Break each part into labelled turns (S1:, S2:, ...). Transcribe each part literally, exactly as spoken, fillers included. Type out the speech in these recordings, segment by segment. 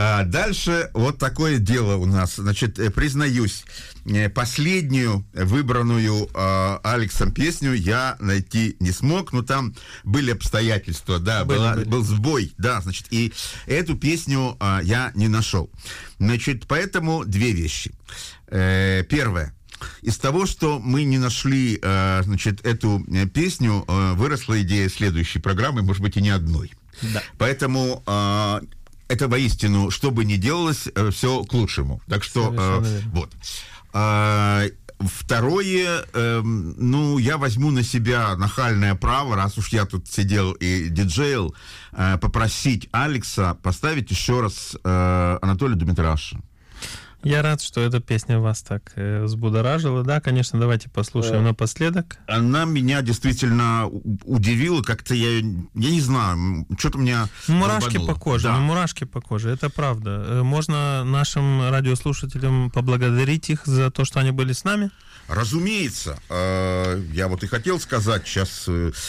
S1: А дальше вот такое дело у нас. Значит, признаюсь, последнюю выбранную э, Алексом песню я найти не смог, но там были обстоятельства, да,
S2: были,
S1: была,
S2: были.
S1: был сбой, да, значит, и эту песню э, я не нашел. Значит, поэтому две вещи. Э, первое. Из того, что мы не нашли, э, значит, эту песню, э, выросла идея следующей программы, может быть, и не одной.
S2: Да.
S1: Поэтому э, это воистину, что бы ни делалось, э, все к лучшему. Так что, э, вот. А, второе, э, ну, я возьму на себя нахальное право, раз уж я тут сидел и диджейл, э, попросить Алекса поставить еще раз э, Анатолия Домитраши.
S2: Я рад, что эта песня вас так э, взбудоражила. Да, конечно, давайте послушаем э, напоследок.
S1: Она меня действительно удивила, как-то я, я не знаю, что-то меня
S2: мурашки
S1: рвануло.
S2: по коже,
S1: Да.
S2: ну, мурашки по коже, это правда. Можно нашим радиослушателям поблагодарить их за то, что они были с нами?
S1: Разумеется. Я вот и хотел сказать сейчас,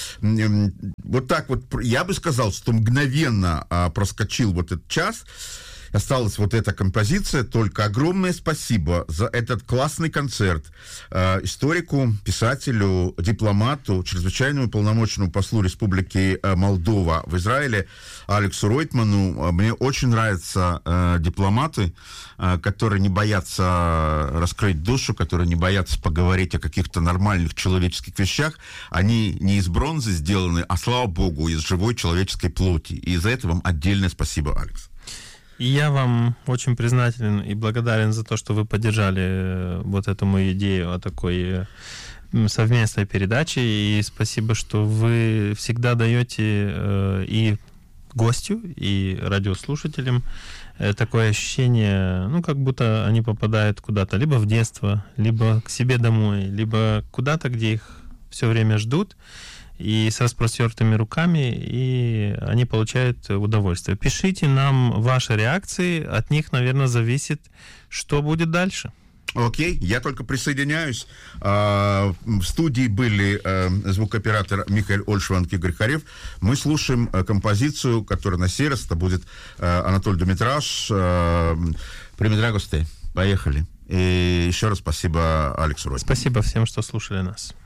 S1: вот так вот, я бы сказал, что мгновенно проскочил вот этот час. Осталась вот эта композиция, только огромное спасибо за этот классный концерт э, историку, писателю, дипломату, чрезвычайному полномочному послу Республики э, Молдова в Израиле Алексу Ройтману. Мне очень нравятся э, дипломаты, э, которые не боятся раскрыть душу, которые не боятся поговорить о каких-то нормальных человеческих вещах. Они не из бронзы сделаны, а, слава богу, из живой человеческой плоти. И за это вам отдельное спасибо, Алекс.
S2: И я вам очень признателен и благодарен за то, что вы поддержали вот эту мою идею о такой совместной передаче. И спасибо, что вы всегда даете и гостю, и радиослушателям такое ощущение, ну, как будто они попадают куда-то, либо в детство, либо к себе домой, либо куда-то, где их все время ждут, и с распростертыми руками, и они получают удовольствие. Пишите нам ваши реакции, от них, наверное, зависит, что будет дальше.
S1: Окей, я только присоединяюсь. В студии были звукооператор Михаил Ольшванг и Игорь Харев. Мы слушаем композицию, которая на сей раз это будет Анатолий Домитраш. Примедрагости. Поехали. И еще раз спасибо Алексу Ройтману.
S2: Спасибо всем, что слушали нас.